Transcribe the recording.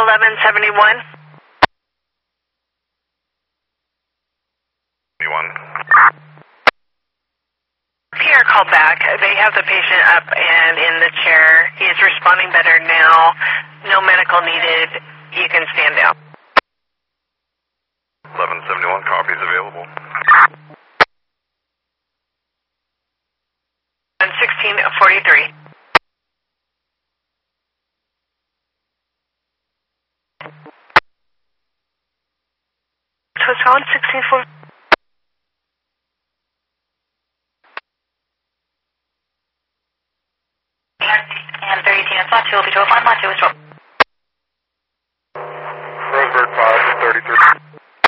1171. 71. Pierre called back. They have the patient up and in the chair. He is responding better now. No medical needed. You can stand down. 1171, copies available. 1643. Who's calling? 164. And 30 units, Lot 2 will be 205, Lot 2 is 12.